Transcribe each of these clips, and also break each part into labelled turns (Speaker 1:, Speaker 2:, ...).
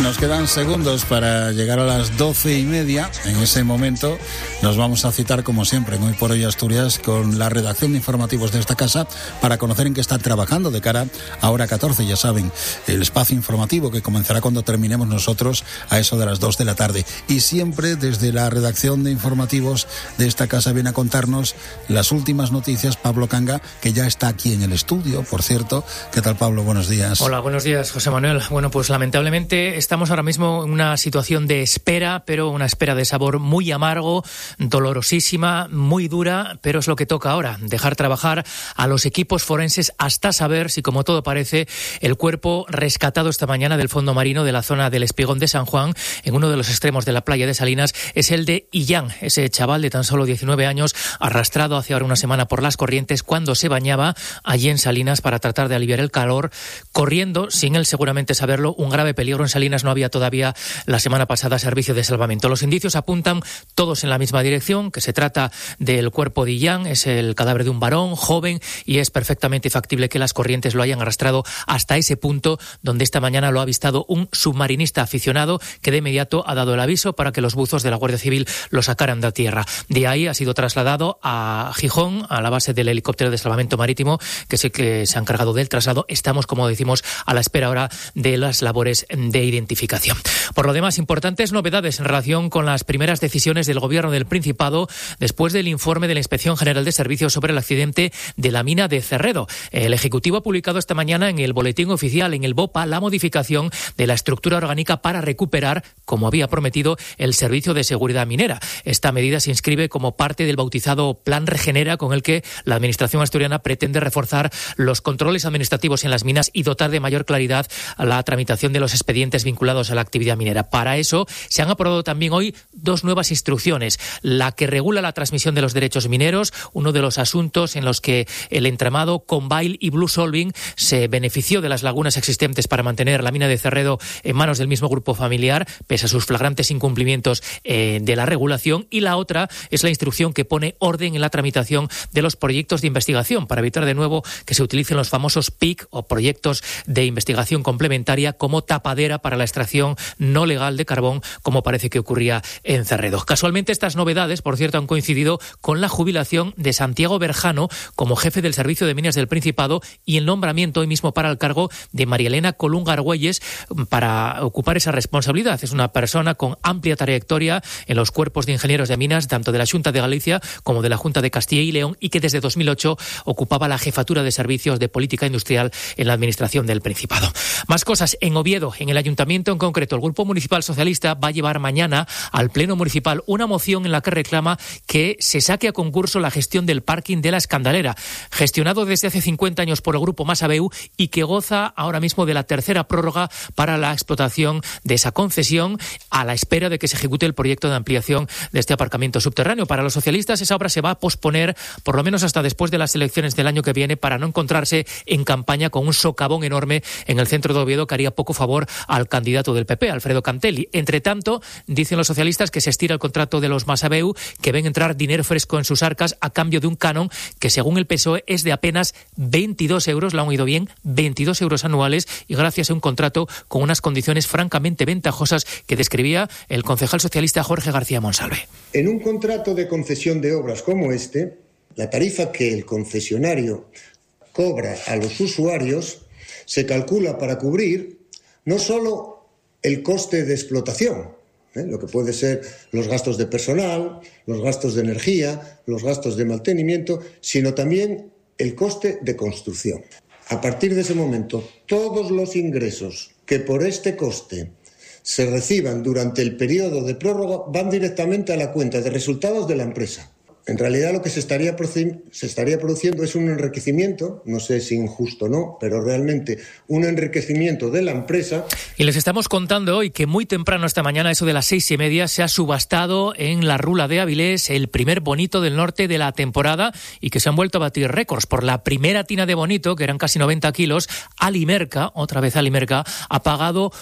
Speaker 1: Nos quedan segundos para llegar a las 12:30. En ese momento nos vamos a citar, como siempre, en Hoy por Hoy Asturias, con la redacción de informativos de esta casa para conocer en qué están trabajando de cara a Hora 14. Ya saben, el espacio informativo que comenzará cuando terminemos nosotros a eso de las 2 de la tarde. Y siempre desde la redacción de informativos de esta casa viene a contarnos las últimas noticias Pablo Canga, que ya está aquí en el estudio, por cierto. ¿Qué tal, Pablo? Buenos días.
Speaker 2: Hola, buenos días, José Manuel. Bueno, pues lamentablemente estamos ahora mismo en una situación de espera, pero una espera de sabor muy amargo, dolorosísima, muy dura, pero es lo que toca ahora, dejar trabajar a los equipos forenses hasta saber si, como todo parece, el cuerpo rescatado esta mañana del fondo marino de la zona del Espigón de San Juan, en uno de los extremos de la playa de Salinas, es el de Illán, ese chaval de tan solo 19 años, arrastrado hace ahora una semana por las corrientes cuando se bañaba allí en Salinas para tratar de aliviar el calor, corriendo, sin él seguramente saberlo, un grave peligro. En Salinas no había todavía la semana pasada servicio de salvamento. Los indicios apuntan todos en la misma dirección, que se trata del cuerpo de Illán, es el cadáver de un varón joven y es perfectamente factible que las corrientes lo hayan arrastrado hasta ese punto donde esta mañana lo ha avistado un submarinista aficionado que de inmediato ha dado el aviso para que los buzos de la Guardia Civil lo sacaran de tierra. De ahí ha sido trasladado a Gijón, a la base del helicóptero de salvamento marítimo, que es el que se ha encargado del traslado. Estamos, como decimos, a la espera ahora de las labores de identificación. Por lo demás, importantes novedades en relación con las primeras decisiones del Gobierno del Principado después del informe de la Inspección General de Servicios sobre el accidente de la mina de Cerredo. El Ejecutivo ha publicado esta mañana en el Boletín Oficial, en el BOPA, la modificación de la estructura orgánica para recuperar, como había prometido, el Servicio de Seguridad Minera. Esta medida se inscribe como parte del bautizado Plan Regenera, con el que la Administración asturiana pretende reforzar los controles administrativos en las minas y dotar de mayor claridad a la tramitación de los expedientes vinculados a la actividad minera. Para eso se han aprobado también hoy dos nuevas instrucciones. La que regula la transmisión de los derechos mineros, uno de los asuntos en los que el entramado Convail y Blue Solving se benefició de las lagunas existentes para mantener la mina de Cerredo en manos del mismo grupo familiar, pese a sus flagrantes incumplimientos de la regulación. Y la otra es la instrucción que pone orden en la tramitación de los proyectos de investigación para evitar de nuevo que se utilicen los famosos PIC o proyectos de investigación complementaria como tapadera para la extracción no legal de carbón, como parece que ocurría en Cerredo. Casualmente estas novedades, por cierto, han coincidido con la jubilación de Santiago Berjano como jefe del Servicio de Minas del Principado y el nombramiento hoy mismo para el cargo de María Elena Colunga Argüelles para ocupar esa responsabilidad. Es una persona con amplia trayectoria en los cuerpos de ingenieros de minas, tanto de la Xunta de Galicia como de la Junta de Castilla y León, y que desde 2008 ocupaba la jefatura de servicios de política industrial en la Administración del Principado. Más cosas en Oviedo, en el Ayuntamiento en concreto. El Grupo Municipal Socialista va a llevar mañana al Pleno Municipal una moción en la que reclama que se saque a concurso la gestión del parking de la Escandalera, gestionado desde hace 50 años por el Grupo Masabeu y que goza ahora mismo de la tercera prórroga para la explotación de esa concesión, a la espera de que se ejecute el proyecto de ampliación de este aparcamiento subterráneo. Para los socialistas esa obra se va a posponer por lo menos hasta después de las elecciones del año que viene, para no encontrarse en campaña con un socavón enorme en el centro de Oviedo que haría poco favor al candidato del PP, Alfredo Cantelli. Entre tanto, dicen los socialistas que se estira el contrato de los Masabeu, que ven entrar dinero fresco en sus arcas a cambio de un canon que, según el PSOE, es de apenas 22 euros, lo han oído bien, 22 euros anuales, y gracias a un contrato con unas condiciones francamente ventajosas que describía el concejal socialista Jorge García Monsalve.
Speaker 3: En un contrato de concesión de obras como este, la tarifa que el concesionario cobra a los usuarios se calcula para cubrir no solo el coste de explotación, lo que puede ser los gastos de personal, los gastos de energía, los gastos de mantenimiento, sino también el coste de construcción. A partir de ese momento, todos los ingresos que por este coste se reciban durante el periodo de prórroga van directamente a la cuenta de resultados de la empresa. En realidad lo que se estaría produciendo es un enriquecimiento, no sé si injusto o no, pero realmente un enriquecimiento de la empresa.
Speaker 2: Y les estamos contando hoy que muy temprano esta mañana, eso de las 6:30, se ha subastado en la Rula de Avilés el primer bonito del norte de la temporada y que se han vuelto a batir récords. Por la primera tina de bonito, que eran casi 90 kilos, Alimerca, otra vez Alimerca, ha pagado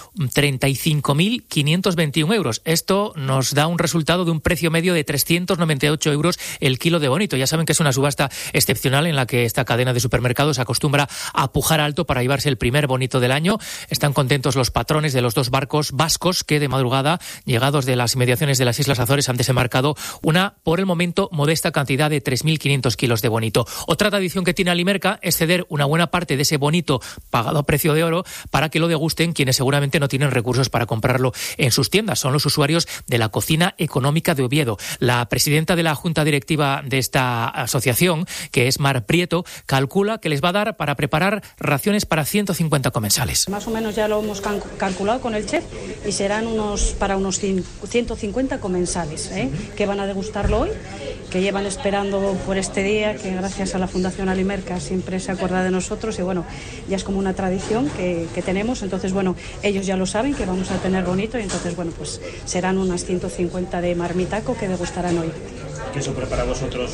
Speaker 2: 35.521 euros. Esto nos da un resultado de un precio medio de 398 euros el kilo de bonito. Ya saben que es una subasta excepcional en la que esta cadena de supermercados acostumbra a pujar alto para llevarse el primer bonito del año. Están contentos los patrones de los dos barcos vascos que de madrugada, llegados de las inmediaciones de las Islas Azores, han desembarcado una, por el momento, modesta cantidad de 3.500 kilos de bonito. Otra tradición que tiene Alimerca es ceder una buena parte de ese bonito pagado a precio de oro para que lo degusten quienes seguramente no tienen recursos para comprarlo en sus tiendas. Son los usuarios de la Cocina Económica de Oviedo. La presidenta de la Junta Directiva de esta asociación, que es Mar Prieto, calcula que les va a dar para preparar raciones para 150 comensales.
Speaker 4: Más o menos ya lo hemos calculado con el chef y serán para unos 150 comensales, que van a degustarlo hoy, que llevan esperando por este día, que gracias a la Fundación Alimerca siempre se acuerda de nosotros y bueno, ya es como una tradición que tenemos. Entonces bueno, ellos ya lo saben que vamos a tener bonito y entonces bueno, pues serán unas 150 de marmitaco que degustarán hoy.
Speaker 5: ¿Qué eso prepara vosotros?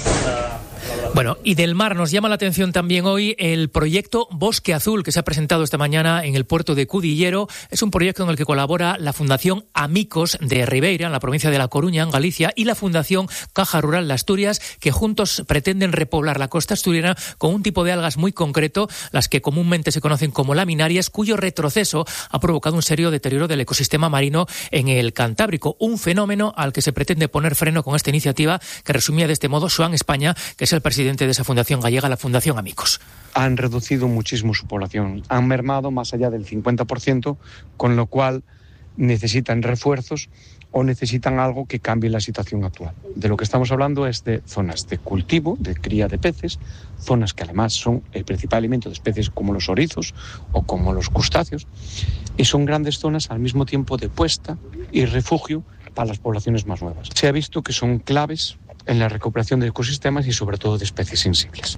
Speaker 2: Bueno, y del mar nos llama la atención también hoy el proyecto Bosque Azul, que se ha presentado esta mañana en el puerto de Cudillero. Es un proyecto en el que colabora la Fundación Amicos de Ribeira, en la provincia de La Coruña, en Galicia, y la Fundación Caja Rural de Asturias, que juntos pretenden repoblar la costa asturiana con un tipo de algas muy concreto, las que comúnmente se conocen como laminarias, cuyo retroceso ha provocado un serio deterioro del ecosistema marino en el Cantábrico. Un fenómeno al que se pretende poner freno con esta iniciativa, que resumía de este modo Joan España, que es el presidente de esa fundación gallega, la Fundación Amicos.
Speaker 6: Han reducido muchísimo su población, han mermado más allá del 50%, con lo cual necesitan refuerzos o necesitan algo que cambie la situación actual. De lo que estamos hablando es de zonas de cultivo, de cría de peces, zonas que además son el principal alimento de especies como los orizos o como los crustáceos, y son grandes zonas al mismo tiempo de puesta y refugio para las poblaciones más nuevas. Se ha visto que son claves en la recuperación de ecosistemas y sobre todo de especies sensibles.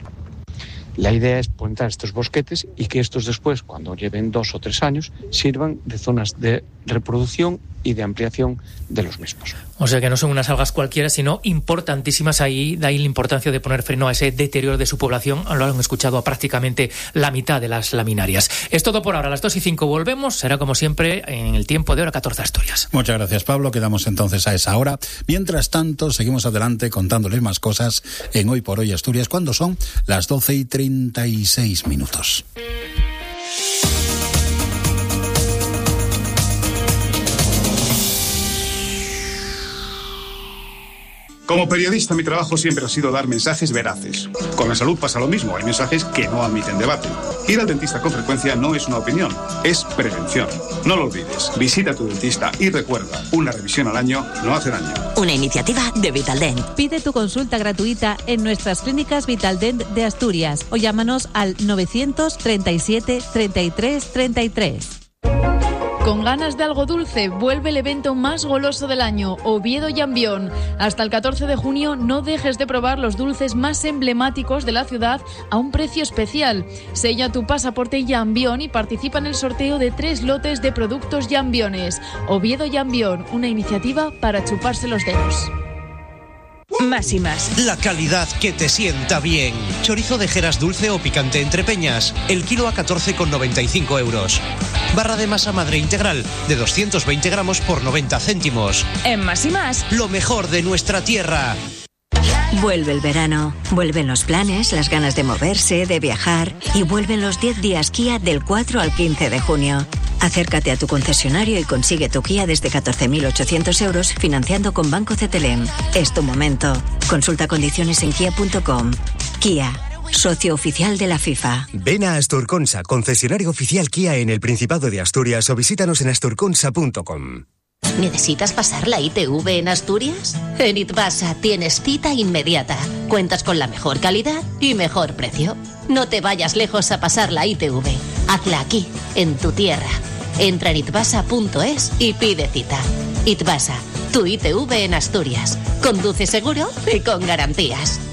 Speaker 6: La idea es plantar estos bosquetes y que estos después, cuando lleven 2 o 3 años, sirvan de zonas de reproducción y de ampliación de los mismos.
Speaker 2: O sea que no son unas algas cualquiera, sino importantísimas. Ahí, de ahí la importancia de poner freno a ese deterioro de su población. Lo han escuchado a prácticamente la mitad de las laminarias. Es todo por ahora. A las 2:05 volvemos. Será como siempre en el tiempo de Hora 14 Asturias.
Speaker 1: Muchas gracias, Pablo. Quedamos entonces a esa hora. Mientras tanto, seguimos adelante contándoles más cosas en Hoy por Hoy Asturias, cuando son las 12:36.
Speaker 7: Como periodista, mi trabajo siempre ha sido dar mensajes veraces. Con la salud pasa lo mismo, hay mensajes que no admiten debate. Ir al dentista con frecuencia no es una opinión, es prevención. No lo olvides, visita a tu dentista y recuerda, una revisión al año no hace daño.
Speaker 8: Una iniciativa de Vitaldent.
Speaker 9: Pide tu consulta gratuita en nuestras clínicas Vitaldent de Asturias o llámanos al 937 33 33.
Speaker 10: Con ganas de algo dulce, vuelve el evento más goloso del año, Oviedo Llambión. Hasta el 14 de junio no dejes de probar los dulces más emblemáticos de la ciudad a un precio especial. Sella tu pasaporte Llambión y participa en el sorteo de 3 lotes de productos Llambiones. Oviedo Llambión, una iniciativa para chuparse los dedos.
Speaker 11: Más y más. La calidad que te sienta bien. Chorizo de Jeras dulce o picante entre peñas. El kilo a 14,95 €. Barra de masa madre integral de 220 gramos por 90 céntimos.
Speaker 8: En Más y más.
Speaker 11: Lo mejor de nuestra tierra.
Speaker 8: Vuelve el verano, vuelven los planes, las ganas de moverse, de viajar y vuelven los 10 días Kia del 4 al 15 de junio. Acércate a tu concesionario y consigue tu Kia desde 14.800 € financiando con Banco CTLM. Es tu momento. Consulta condiciones en kia.com. Kia, socio oficial de la FIFA.
Speaker 12: Ven a Asturconsa, concesionario oficial Kia en el Principado de Asturias, o visítanos en asturconsa.com.
Speaker 8: ¿Necesitas pasar la ITV en Asturias? En Itbasa tienes cita inmediata. Cuentas con la mejor calidad y mejor precio. No te vayas lejos a pasar la ITV. Hazla aquí, en tu tierra. Entra en itbasa.es y pide cita. Itbasa, tu ITV en Asturias. Conduce seguro y con garantías.